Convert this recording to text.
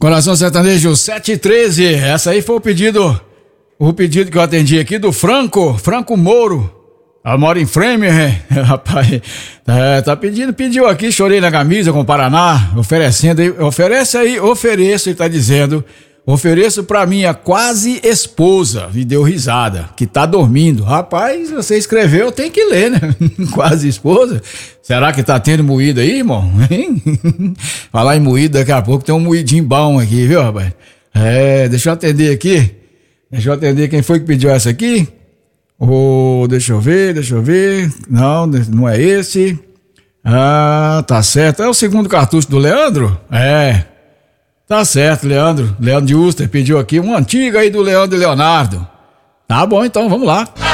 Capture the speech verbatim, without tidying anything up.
Coração Sertanejo sete e treze, essa aí foi o pedido, o pedido que eu atendi aqui do Franco, Franco Moro. Ela mora em Framingham, rapaz, é, tá pedindo, pediu aqui, chorei na camisa com o Paraná, oferecendo aí, oferece aí, ofereço, ele tá dizendo, ofereço pra minha quase esposa, e deu risada, que tá dormindo. Rapaz, você escreveu, tem que ler, né? Quase esposa. Será que tá tendo moído aí, irmão? Falar em moído, daqui a pouco tem um moidinho bom aqui, viu, rapaz? É, deixa eu atender aqui, deixa eu atender quem foi que pediu essa aqui. Oh, deixa eu ver, deixa eu ver. Não, não é esse. Ah, tá certo. É o segundo cartucho do Leandro? É. Tá certo, Leandro. Leandro de Uster pediu aqui uma antiga aí do Leandro e Leonardo. Tá bom, então, vamos lá.